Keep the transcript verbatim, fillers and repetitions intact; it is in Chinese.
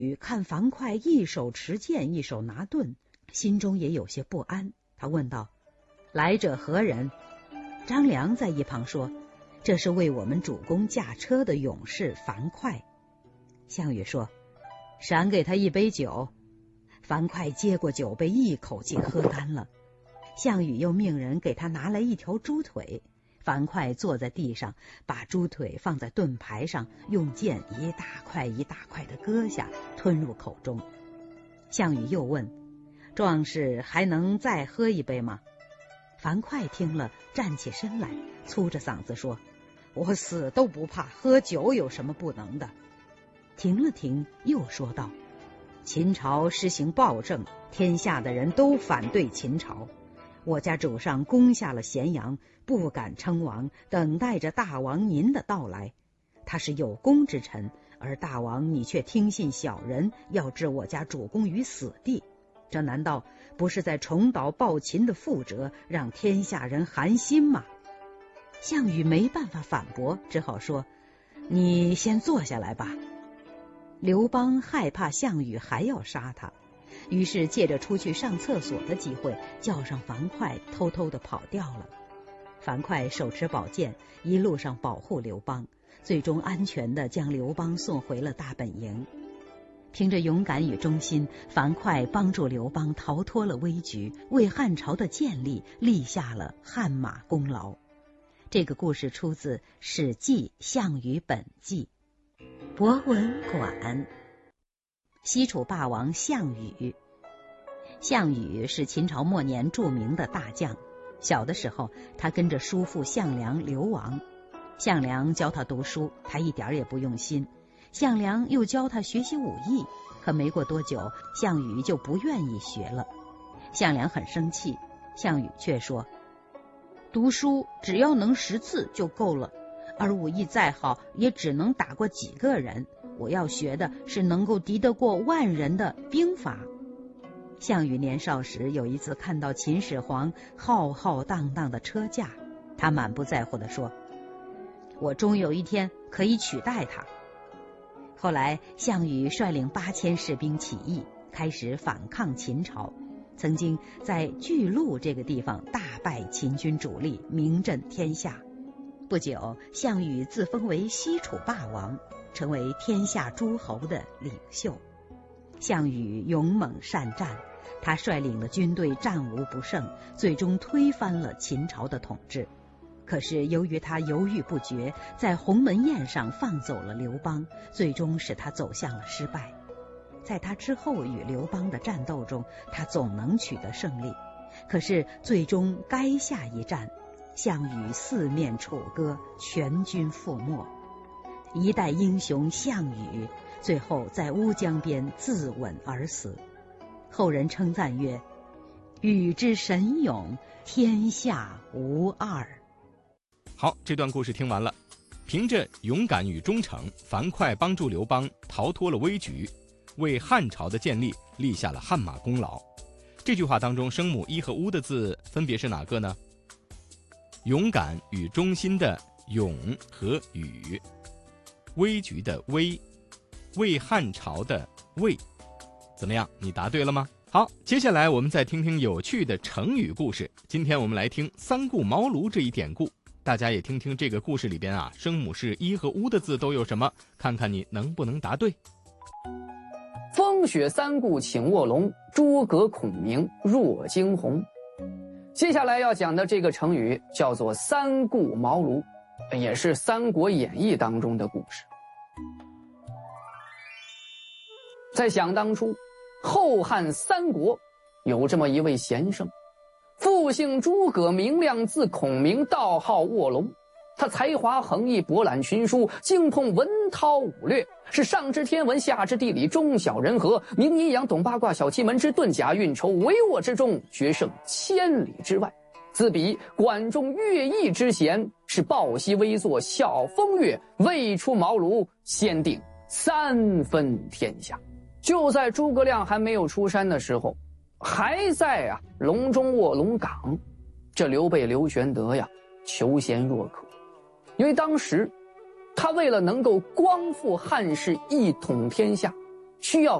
禹看樊哙一手持剑一手拿盾，心中也有些不安。他问道：来者何人？张良在一旁说：这是为我们主公驾车的勇士樊哙。项羽说：赏给他一杯酒。樊哙接过酒杯，一口气喝干了。项羽又命人给他拿来一条猪腿，樊哙坐在地上，把猪腿放在盾牌上，用剑一大块一大块的割下，吞入口中。项羽又问：壮士还能再喝一杯吗？樊哙听了，站起身来，粗着嗓子说：我死都不怕，喝酒有什么不能的？停了停，又说道：秦朝施行暴政，天下的人都反对秦朝。我家主上攻下了咸阳，不敢称王，等待着大王您的到来。他是有功之臣，而大王你却听信小人，要置我家主公于死地，这难道不是在重蹈暴秦的覆辙，让天下人寒心吗？项羽没办法反驳，只好说：你先坐下来吧。刘邦害怕项羽还要杀他，于是借着出去上厕所的机会，叫上樊哙，偷偷地跑掉了。樊哙手持宝剑，一路上保护刘邦，最终安全地将刘邦送回了大本营。凭着勇敢与忠心，樊哙帮助刘邦逃脱了危局，为汉朝的建立立下了汗马功劳。这个故事出自《史记·项羽本纪》。博文馆。西楚霸王项羽。项羽是秦朝末年著名的大将，小的时候他跟着叔父项梁流亡，项梁教他读书，他一点也不用心，项梁又教他学习武艺，可没过多久，项羽就不愿意学了。项梁很生气，项羽却说：读书只要能识字就够了，而武艺再好也只能打过几个人，我要学的是能够敌得过万人的兵法。项羽年少时有一次看到秦始皇浩浩荡荡的车驾，他满不在乎地说：我终有一天可以取代他。后来项羽率领八千士兵起义，开始反抗秦朝，曾经在巨鹿这个地方大败秦军主力，名震天下。不久，项羽自封为西楚霸王，成为天下诸侯的领袖。项羽勇猛善战，他率领的军队战无不胜，最终推翻了秦朝的统治。可是由于他犹豫不决，在鸿门宴上放走了刘邦，最终使他走向了失败。在他之后与刘邦的战斗中，他总能取得胜利，可是最终垓下一战，项羽四面楚歌，全军覆没。一代英雄项羽最后在乌江边自刎而死，后人称赞曰：羽之神勇，天下无二。 好，这段故事听完了。凭着勇敢与忠诚，樊哙帮助刘邦逃脱了危局，为汉朝的建立立下了汗马功劳。这句话当中声母一和乌的字分别是哪个呢？勇敢与忠心的勇和羽，危局的危，为汉朝的魏。怎么样，你答对了吗？好，接下来我们再听听有趣的成语故事。今天我们来听三顾茅庐这一典故，大家也听听这个故事里边啊，声母是一和乌的字都有什么，看看你能不能答对。 风雪三顾请卧龙，诸葛孔明若惊鸿。接下来要讲的这个成语叫做三顾茅庐，也是《三国演义》当中的故事。在想当初，后汉三国有这么一位贤圣，父姓诸葛，名亮，字孔明，道号卧龙。他才华横溢，博览群书，精通文韬武略，是上知天文，下知地理，中晓人和，明阴阳，懂八卦，晓奇门之遁甲运筹，帷幄之中，决胜千里之外。自比管仲、乐毅之贤，是抱膝微坐，晓风月，未出茅庐，先定三分天下。就在诸葛亮还没有出山的时候，还在啊隆中卧龙岗，这刘备刘玄德呀求贤若渴。因为当时他为了能够光复汉室，一统天下， 需要